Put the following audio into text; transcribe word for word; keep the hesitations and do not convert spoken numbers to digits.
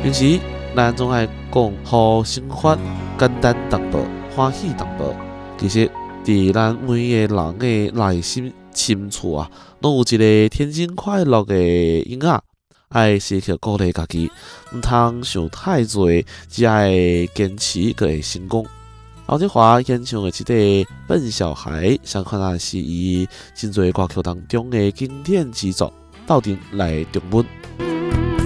因此，咱总爱讲好生活简单淡薄、欢喜淡薄。其实，伫咱每个人的内心深处啊，拢有一个天真快乐的婴仔。爱时刻鼓励家己，毋通想太侪，只爱坚持，佮会成功。刘德华演唱的这个《笨小孩》，相看也是伊真侪歌曲当中的经典之作，斗阵来重温。